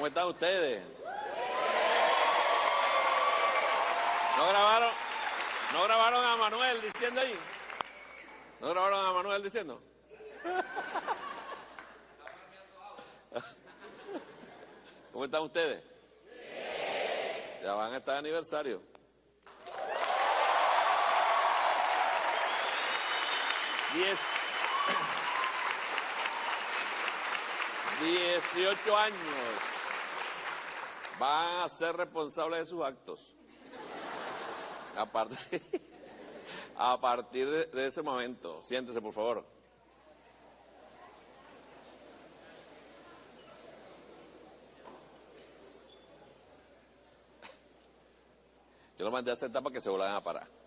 ¿Cómo están ustedes? ¿No grabaron a Manuel diciendo ahí? ¿No grabaron a Manuel diciendo? ¿Cómo están ustedes? Ya van a estar de aniversario. Diez 18 años van a ser responsables de sus actos. A partir de ese momento. Siéntese, por favor. Yo lo mandé a sentar para que se vuelvan a parar.